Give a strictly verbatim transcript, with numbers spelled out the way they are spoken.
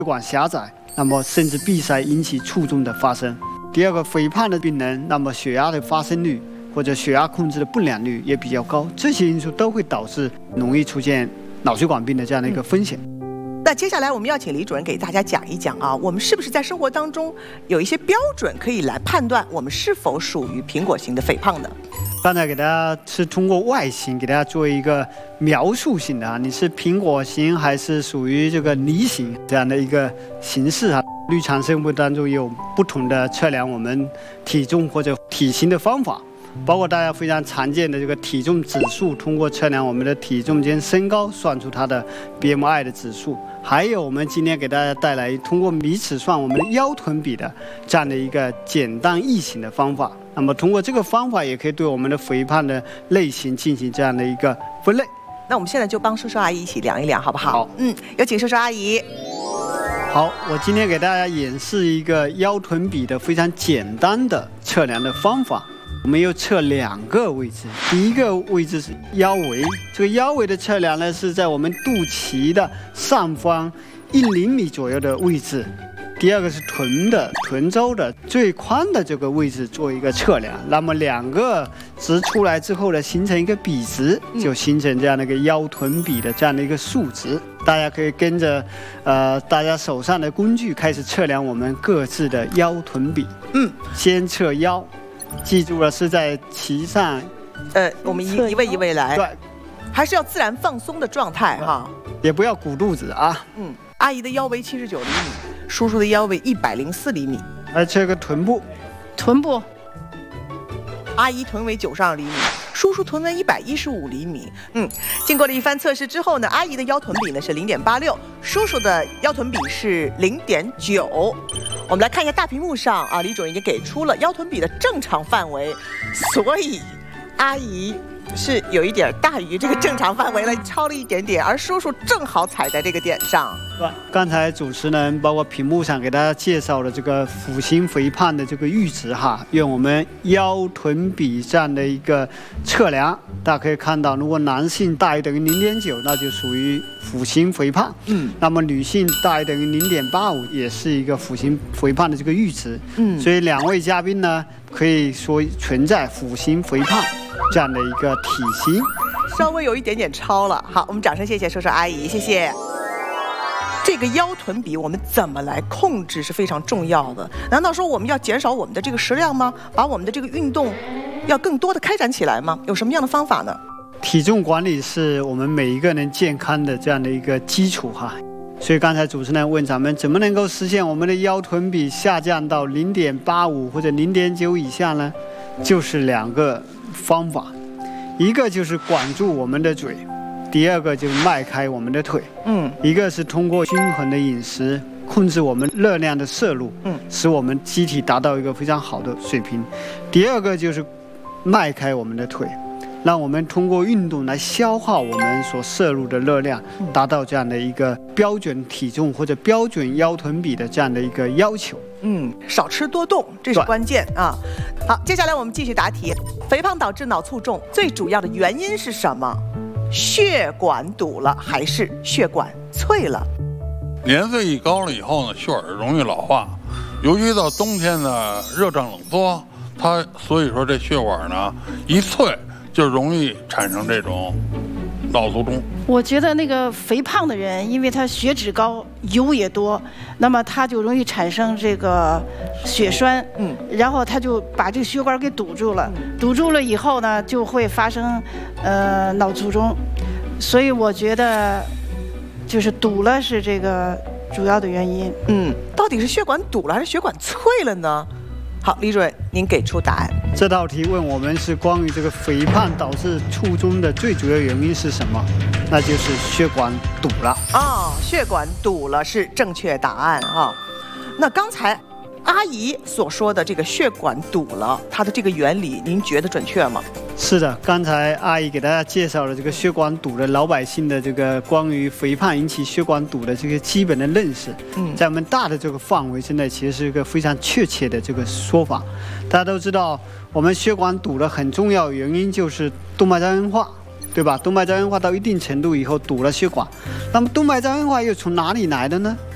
管狭窄，那么甚至闭塞引起卒中的发生。第二个，肥胖的病人，那么血压的发生率或者血压控制的不良率也比较高，这些因素都会导致容易出现脑血管病的这样的一个风险。 嗯、那接下来我们要请李主任给大家讲一讲啊，我们是不是在生活当中有一些标准可以来判断我们是否属于苹果型的肥胖呢？ 刚才给大家是通过外形给大家做一个描述性的啊，你是苹果型还是属于这个梨形这样的一个形式啊？日常生活当中有不同的测量我们体重或者体型的方法，包括大家非常常见的这个体重指数，通过测量我们的体重间身高算出它的 B M I 的指数，还有我们今天给大家带来通过米尺算我们的腰臀比的这样的一个简单易行的方法。那么通过这个方法也可以对我们的肥胖的类型进行这样的一个分类。 那我们现在就帮叔叔阿姨一起量一量好不好？ 好， 嗯，有请叔叔阿姨。 好，我今天给大家演示一个腰臀比的非常简单的测量的方法。我们又测两个位置，第一个位置是腰围，这个腰围的测量呢是在我们肚脐的上方一厘米左右的位置。第二个是臀的臀周的最宽的这个位置做一个测量，那么两个值出来之后呢，形成一个比值，就形成这样的一个腰臀比的这样的一个数值。大家可以跟着呃大家手上的工具开始测量我们各自的腰臀比。嗯，先测腰，记住了是在脐上， 呃，我们一一位一位来， 对， 还是要自然放松的状态哈， 也不要鼓肚子啊。 嗯，阿姨的腰围七十九厘米。叔叔的腰围一百零四厘米， 来测个臀部， 臀部， 阿姨臀围九十二厘米，叔叔臀围一百一十五厘米。嗯，经过了一番测试之后呢，阿姨的腰臀比呢是零点八六，叔叔的腰臀比是零点九。我们来看一下大屏幕上啊，李主任已经给出了腰臀比的正常范围，所以阿姨是有一点大于这个正常范围了，超了一点点，而叔叔正好踩在这个点上。 刚才主持人包括屏幕上给大家介绍了这个腹型肥胖的这个阈值哈，用我们腰臀比这样的一个测量，大家可以看到，如果男性大于等于零点九，那就属于腹型肥胖。嗯，那么女性大于等于零点八五，也是一个腹型肥胖的这个阈值。嗯，所以两位嘉宾呢，可以说存在腹型肥胖这样的一个体型， 稍微有一点点超了。好，我们掌声谢谢叔叔阿姨，谢谢。这个腰臀比我们怎么来控制是非常重要的。难道说我们要减少我们的这个食量吗？把我们的这个运动要更多的开展起来吗？有什么样的方法呢？ 体重管理是我们每一个人健康的这样的一个基础哈。所以刚才主持人问咱们怎么能够实现我们的腰臀比下降到零点八五或者零点九以下呢？就是两个方法，一个就是管住我们的嘴，第二个就是迈开我们的腿。嗯，一个是通过均衡的饮食控制我们热量的摄入，嗯，使我们机体达到一个非常好的水平。第二个就是迈开我们的腿，让我们通过运动来消耗我们所摄入的热量，达到这样的一个标准体重或者标准腰臀比的这样的一个要求。 嗯，少吃多动，这是关键啊。好，接下来我们继续答题。肥胖导致脑卒中最主要的原因是什么？血管堵了还是血管脆了？ 年岁一高了以后呢，血管容易老化，由于到冬天呢热胀冷缩，它所以说这血管呢一脆就容易产生这种脑卒中。 我觉得那个肥胖的人，因为他血脂高，油也多，那么他就容易产生这个血栓，嗯，然后他就把这个血管给堵住了，堵住了以后呢，就会发生呃脑卒中，所以我觉得就是堵了是这个主要的原因。 嗯，到底是血管堵了还是血管脆了呢？好，李主任，您给出答案。 这道题问我们是关于这个肥胖导致卒中的最主要原因是什么？那就是血管堵了。 哦，血管堵了是正确答案啊。那刚才阿姨所说的这个血管堵了，它的这个原理，您觉得准确吗？ 是的，刚才阿姨给大家介绍了这个血管堵的老百姓的这个关于肥胖引起血管堵的这个基本的认识。嗯，在我们大的这个范围之内，其实是一个非常确切的这个说法。大家都知道，我们血管堵的很重要原因就是动脉粥硬化，对吧？动脉粥硬化到一定程度以后堵了血管，那么动脉粥硬化又从哪里来的呢？